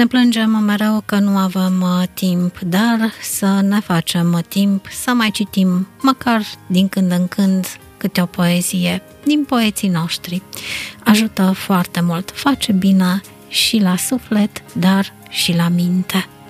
Ne plângem mereu că nu avem timp, dar să ne facem timp să mai citim măcar din când în când câte o poezie din poeții noștri. Ajută foarte mult, face bine și la suflet, dar și la minte.